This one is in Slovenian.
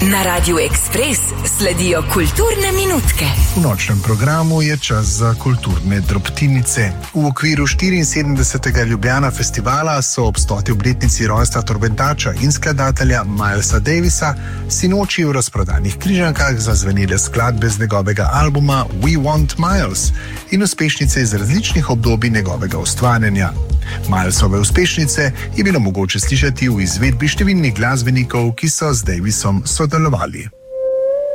Na Radiu Ekspres sledijo kulturne minutke. V nočnem programu je čas za kulturne drobtinice. V okviru 74. Ljubljana festivala so ob 100. obletnici rojstva trobentača in skladatelja Milesa Davisa sinoči v razprodanih Križankah zazvenile skladbe z njegovega albuma We Want Miles in uspešnice iz različnih obdobij njegovega ustvarjanja. Milesove uspešnice je bilo mogoče slišati v izvedbi številnih glasbenikov, ki so z Davisom sodelovali.